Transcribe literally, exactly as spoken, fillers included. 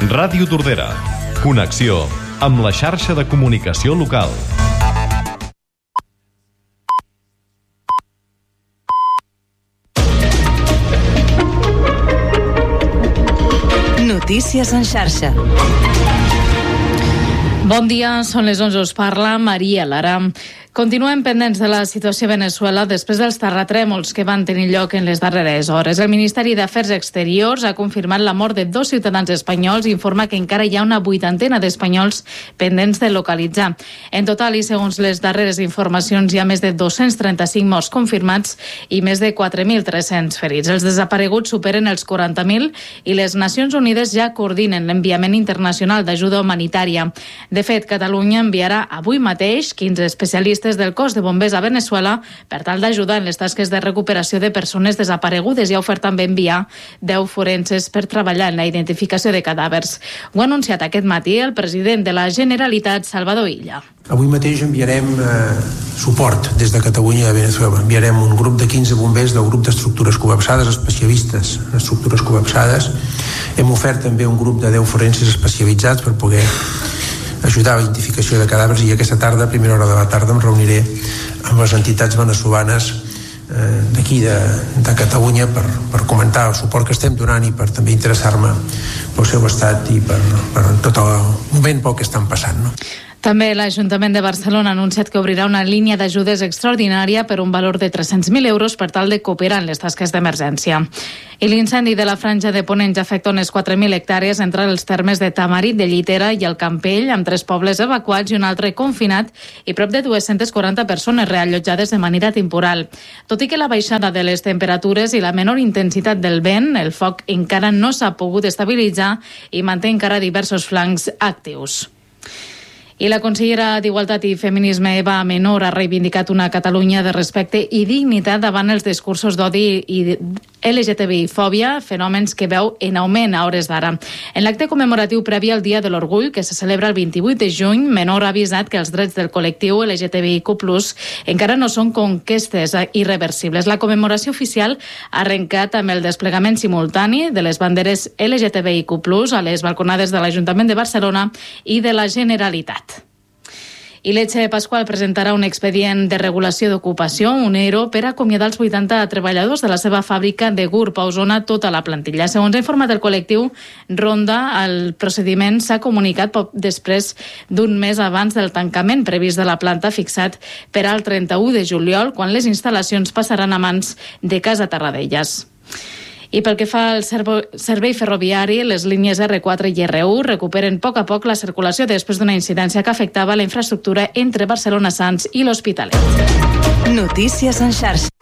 Ràdio Tordera. Connexió amb la xarxa de comunicació local. Notícies en xarxa. Bon dia, són les onze, us parla Maria Lara. Continuem pendents de la situació a Veneçuela després dels terratrèmols que van tenir lloc en les darreres hores. El Ministeri d'Afers Exteriors ha confirmat la mort de dos ciutadans espanyols i informa que encara hi ha una vuitantena d'espanyols pendents de localitzar. En total, i segons les darreres informacions, hi ha més de dos-cents trenta-cinc morts confirmats i més de quatre mil tres-cents ferits. Els desapareguts superen els quaranta mil i les Nacions Unides ja coordinen l'enviament internacional d'ajuda humanitària. De fet, Catalunya enviarà avui mateix quinze especialistes del cos de bombers a Veneçuela per tal d'ajudar en les tasques de recuperació de persones desaparegudes i ha ofert també enviar deu forenses per treballar en la identificació de cadàvers. Ho ha anunciat aquest matí el president de la Generalitat, Salvador Illa. Avui mateix enviarem eh, suport des de Catalunya a Veneçuela. Enviarem un grup de quinze bombers del grup d'estructures col·lapsades, especialistes en estructures col·lapsades. Hem ofert també un grup de deu forenses especialitzats per poder ajudar a la identificació de cadàvers i aquesta tarda, a primera hora de la tarda, em reuniré amb les entitats veneçolanes eh, d'aquí de, de Catalunya per, per comentar el suport que estem donant i per també interessar-me pel seu estat i per, per tot el moment pel que estan passant, no? També l'Ajuntament de Barcelona ha anunciat que obrirà una línia d'ajudes extraordinària per un valor de tres-cents mil euros per tal de cooperar en les tasques d'emergència. I l'incendi de la Franja de Ponent ja afecta unes quatre mil hectàrees entre els termes de Tamarit, de Llitera i el Campell, amb tres pobles evacuats i un altre confinat i prop de dues-centes quaranta persones reallotjades de manera temporal. Tot i que la baixada de les temperatures i la menor intensitat del vent, el foc encara no s'ha pogut estabilitzar i manté encara diversos flancs actius. I la consellera d'Igualtat i Feminisme, Eva Menor, ha reivindicat una Catalunya de respecte i dignitat davant els discursos d'odi i L G T B I-fòbia, fenòmens que veu en augment a hores d'ara. En l'acte commemoratiu previ al Dia de l'Orgull, que se celebra el vint-i-vuit de juny, Menor ha avisat que els drets del col·lectiu L G T B I Q plus, encara no són conquestes irreversibles. La commemoració oficial ha arrencat amb el desplegament simultani de les banderes L G T B I Q plus a les balconades de l'Ajuntament de Barcelona i de la Generalitat. I Leche Pascual presentarà un expedient de regulació d'ocupació, un E R O, per acomiadar els vuitanta treballadors de la seva fàbrica de Gurb a Osona, tota la plantilla. Segons ha informat el col·lectiu Ronda, el procediment s'ha comunicat poc després d'un mes abans del tancament previst de la planta fixat per al trenta-u de juliol, quan les instal·lacions passaran a mans de Casa Tarradellas. I pel que fa al servei ferroviari, les línies R quatre i R u recuperen a poc a poc la circulació després d'una incidència que afectava la infraestructura entre Barcelona Sants i l'Hospitalet. Notícies en xarxa.